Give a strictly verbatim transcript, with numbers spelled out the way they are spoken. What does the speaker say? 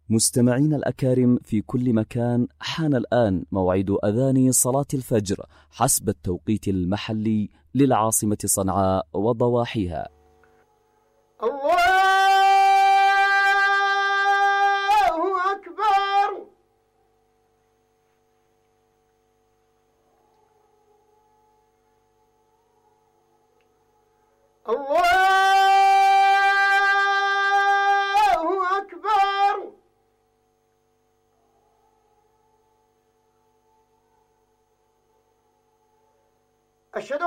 مستمعين الأكارم في كل مكان، حان الآن موعد أذان صلاة الفجر حسب التوقيت المحلي للعاصمة صنعاء وضواحيها. الله أكبر. الله أكبر. أشهد